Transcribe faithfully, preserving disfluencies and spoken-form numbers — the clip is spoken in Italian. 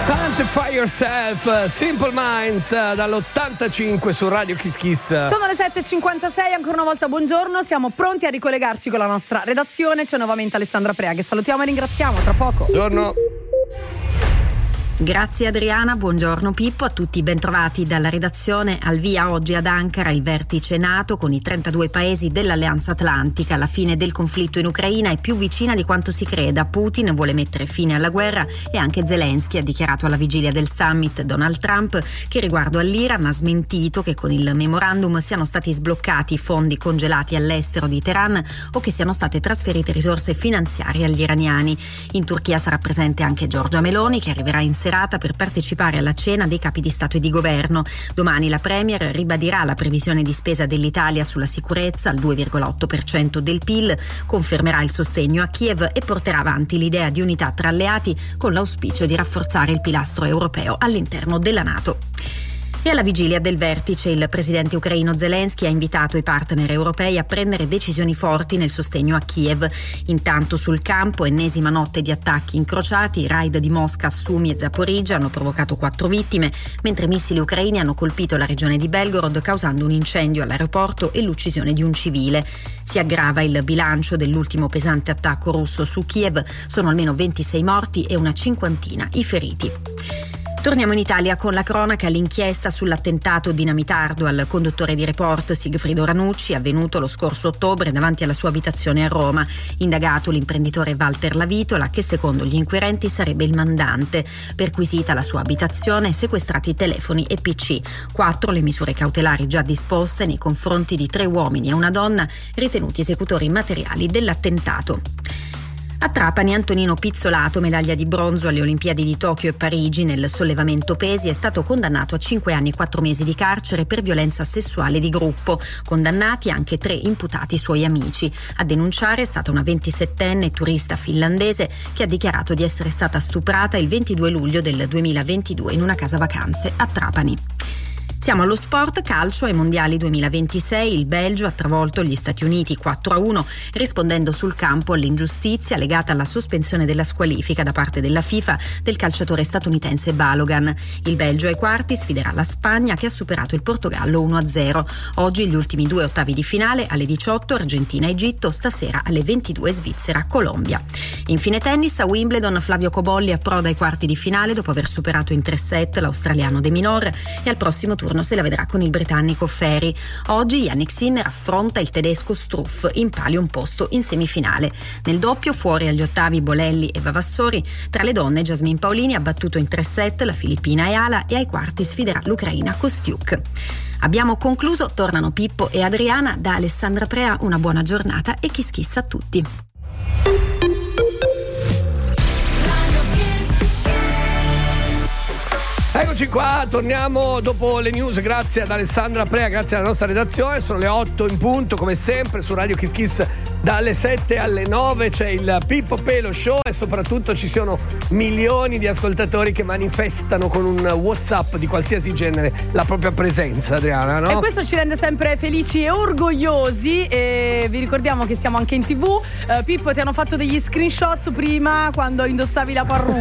Sanctify Yourself, Simple Minds, dall'ottantacinque su Radio Kiss Kiss. Sono le sette e cinquantasei, ancora una volta buongiorno, siamo pronti a ricollegarci con la nostra redazione. C'è nuovamente Alessandra Prea che salutiamo e ringraziamo, tra poco. Buongiorno. Grazie Adriana, buongiorno Pippo, a tutti bentrovati dalla redazione. Al via oggi ad Ankara il vertice NATO con i trentadue paesi dell'Alleanza Atlantica. La fine del conflitto in Ucraina è più vicina di quanto si creda. Putin vuole mettere fine alla guerra e anche Zelensky ha dichiarato alla vigilia del summit. Donald Trump, che riguardo all'Iran ha smentito che con il memorandum siano stati sbloccati fondi congelati all'estero di Teheran o che siano state trasferite risorse finanziarie agli iraniani. In Turchia sarà presente anche Giorgia Meloni, che arriverà in serata per partecipare alla cena dei capi di Stato e di Governo. Domani la Premier ribadirà la previsione di spesa dell'Italia sulla sicurezza al due virgola otto per cento del P I L, confermerà il sostegno a Kiev e porterà avanti l'idea di unità tra alleati con l'auspicio di rafforzare il pilastro europeo all'interno della NATO. E alla vigilia del vertice il presidente ucraino Zelensky ha invitato i partner europei a prendere decisioni forti nel sostegno a Kiev. Intanto sul campo, ennesima notte di attacchi incrociati, i raid di Mosca, Sumi e Zaporizhzhia hanno provocato quattro vittime, mentre missili ucraini hanno colpito la regione di Belgorod causando un incendio all'aeroporto e l'uccisione di un civile. Si aggrava il bilancio dell'ultimo pesante attacco russo su Kiev, sono almeno ventisei morti e una cinquantina i feriti. Torniamo in Italia con la cronaca. L'inchiesta sull'attentato dinamitardo al conduttore di Report Sigfrido Ranucci, avvenuto lo scorso ottobre davanti alla sua abitazione a Roma. Indagato l'imprenditore Walter Lavitola, che secondo gli inquirenti sarebbe il mandante. Perquisita la sua abitazione, sequestrati telefoni e P C. Quattro le misure cautelari già disposte nei confronti di tre uomini e una donna ritenuti esecutori materiali dell'attentato. A Trapani Antonino Pizzolato, medaglia di bronzo alle Olimpiadi di Tokyo e Parigi nel sollevamento pesi, è stato condannato a cinque anni e quattro mesi di carcere per violenza sessuale di gruppo. Condannati anche tre imputati suoi amici. A denunciare è stata una ventisettenne turista finlandese che ha dichiarato di essere stata stuprata il ventidue luglio del duemilaventidue in una casa vacanze a Trapani. Siamo allo sport, calcio ai mondiali duemilaventisei. Il Belgio ha travolto gli Stati Uniti quattro a uno, rispondendo sul campo all'ingiustizia legata alla sospensione della squalifica da parte della FIFA del calciatore statunitense Balogan. Il Belgio ai quarti sfiderà la Spagna, che ha superato il Portogallo uno a zero. Oggi gli ultimi due ottavi di finale, alle diciotto Argentina-Egitto, stasera alle ventidue Svizzera-Colombia. Infine tennis, a Wimbledon Flavio Cobolli approda ai quarti di finale dopo aver superato in tre set l'australiano De Minaur e al prossimo turno se la vedrà con il britannico Ferry. Oggi Jannik Sinner affronta il tedesco Struff, in palio un posto in semifinale. Nel doppio fuori agli ottavi Bolelli e Vavassori. Tra le donne Jasmine Paolini ha battuto in tre set la filippina Ayala e ai quarti sfiderà l'ucraina Kostiuk. Abbiamo concluso, tornano Pippo e Adriana. Da Alessandra Prea una buona giornata e kiss kiss a tutti. Eccoci qua, torniamo dopo le news, grazie ad Alessandra Prea, grazie alla nostra redazione. Sono le otto in punto, come sempre su Radio Kiss Kiss dalle sette alle nove c'è il Pippo Pelo Show e soprattutto ci sono milioni di ascoltatori che manifestano con un WhatsApp di qualsiasi genere la propria presenza, Adriana, no? E questo ci rende sempre felici e orgogliosi. E vi ricordiamo che siamo anche in tivù. uh, Pippo, ti hanno fatto degli screenshot prima quando indossavi la parrucca.